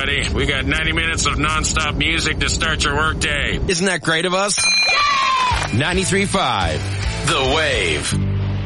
everybody. We got 90 minutes of nonstop music to start your workday. Isn't that great of us? 93.5, The Wave.